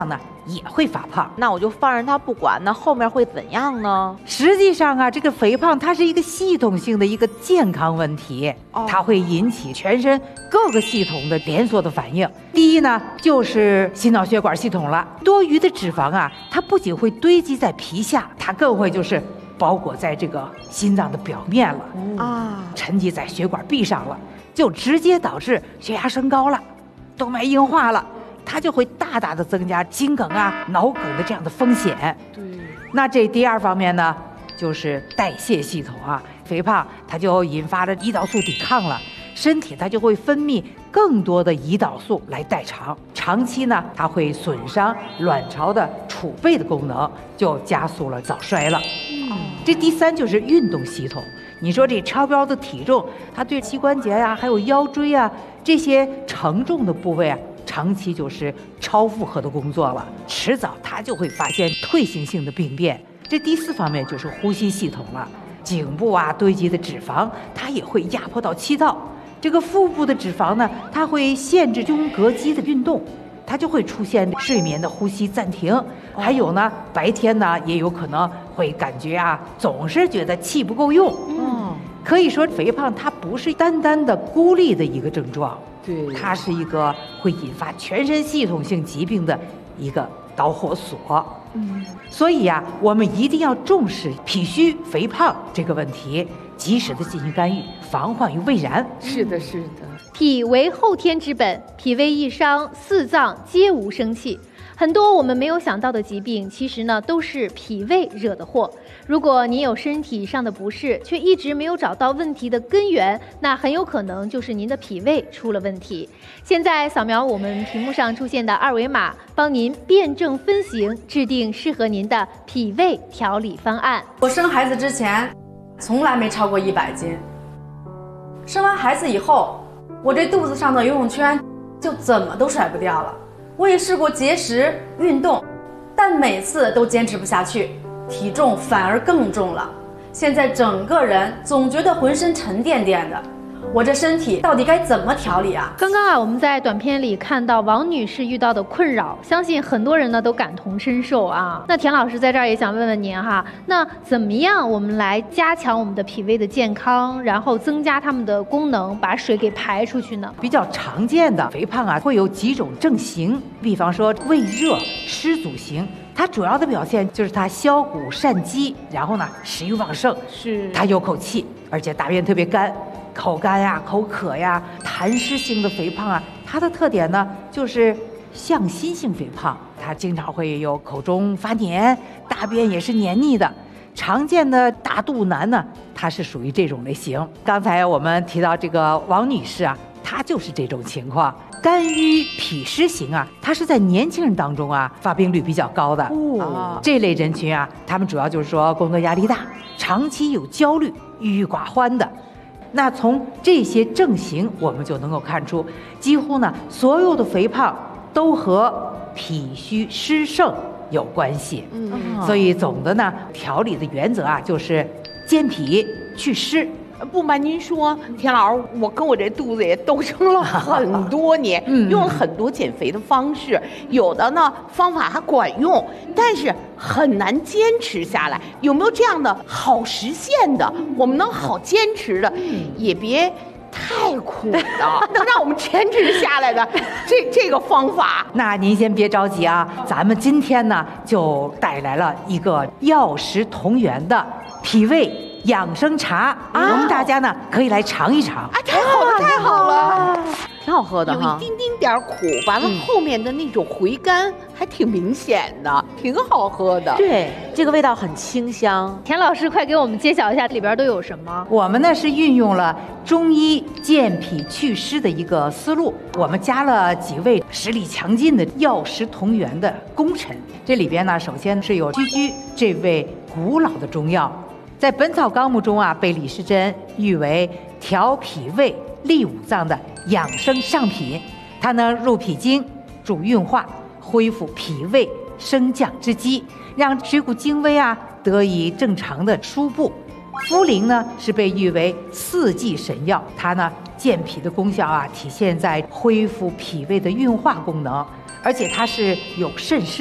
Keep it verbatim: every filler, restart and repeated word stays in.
呢也会发胖。 那我就放任它不管，那后面会怎样呢？ 实际上啊，这个肥胖它是一个系统性的一个健康问题， 哦、 它会引起全身各个系统的连锁的反应。第一呢，就是心脑血管系统了。多余的脂肪啊，它不仅会堆积在皮下，它更会就是包裹在这个心脏的表面了啊，沉积在血管壁上了，就直接导致血压升高了，动脉硬化了。它就会大大的增加心梗啊、脑梗的这样的风险。 对， 那这第二方面呢，就是代谢系统啊，肥胖它就引发了胰岛素抵抗了，身体它就会分泌更多的胰岛素来代偿，长期呢，它会损伤卵巢的储备的功能，就加速了早衰了。嗯，这第三就是运动系统。你说这超标的体重，它对膝关节呀、啊，还有腰椎啊这些承重的部位啊。长期就是超负荷的工作了，迟早他就会发现退行性的病变。这第四方面就是呼吸系统了，颈部啊堆积的脂肪，它也会压迫到气道。这个腹部的脂肪呢，它会限制胸膈肌的运动，它就会出现睡眠的呼吸暂停。还有呢，白天呢也有可能会感觉啊，总是觉得气不够用。嗯，可以说肥胖它不是单单的孤立的一个症状。对，它是一个会引发全身系统性疾病的一个导火索。嗯，所以呀、啊，我们一定要重视脾虚肥胖这个问题，及时的进行干预，防患于未然。 是的，是的。 脾为后天之本，脾胃一伤，四脏皆无生气。很多我们没有想到的疾病，其实呢都是脾胃惹的祸。如果您有身体上的不适，却一直没有找到问题的根源，那很有可能就是您的脾胃出了问题。现在扫描我们屏幕上出现的二维码，帮您辩证分型，制定适合您的脾胃调理方案。 我生孩子之前，从来没超过一百斤。生完孩子以后，我这肚子上的游泳圈就怎么都甩不掉了。我也试过节食运动，但每次都坚持不下去，体重反而更重了。现在整个人总觉得浑身沉甸甸的，我这身体到底该怎么调理啊？ 刚刚啊，我们在短片里看到王女士遇到的困扰，相信很多人呢都感同身受啊。那田老师在这儿也想问问您哈，那怎么样我们来加强我们的脾胃的健康，然后增加它们的功能，把水给排出去呢？ 比较常见的肥胖啊，会有几种症型，比方说胃热湿阻型。它主要的表现就是它消谷善饥，然后呢食欲旺盛，是它有口气，而且大便特别干，口干呀、口渴呀。痰湿性的肥胖啊，它的特点呢就是向心性肥胖，它经常会有口中发黏，大便也是黏腻的。常见的大肚腩呢，它是属于这种类型。刚才我们提到这个王女士啊，她就是这种情况。肝郁脾湿型啊，它是在年轻人当中啊发病率比较高的。哦，这类人群啊，他们主要就是说工作压力大，长期有焦虑、郁郁寡欢的。那从这些症型，我们就能够看出，几乎呢所有的肥胖都和脾虚湿盛有关系。嗯，所以总的呢调理的原则啊，就是健脾祛湿。 不瞒您说，田老师，我跟我这肚子也斗争了很多年，嗯、用了很多减肥的方式，有的呢方法还管用，但是很难坚持下来。有没有这样的好实现的，我们能好坚持的，也别太苦的，能让我们坚持下来的这这个方法？ 那您先别着急啊，咱们今天呢就带来了一个药食同源的脾胃养生茶，啊、我们大家呢可以来尝一尝。 啊，太好了，太好了， 挺好喝的哈， 有一丁丁点苦，完了后面的那种回甘还挺明显的，挺好喝的。 对，这个味道很清香。 田老师，快给我们揭晓一下里边都有什么？ 我们呢是运用了中医健脾祛湿的一个思路，我们加了几味实力强劲的药食同源的功臣。这里边呢，首先是有居居这味古老的中药。在《本草纲目》中啊，被李时珍誉为调脾胃、利五脏的养生上品。它呢入脾经、主运化，恢复脾胃升降之机，让水谷精微啊得以正常的输布。茯苓呢是被誉为四季神药，它呢健脾的功效啊体现在恢复脾胃的运化功能。 而且它是有渗湿。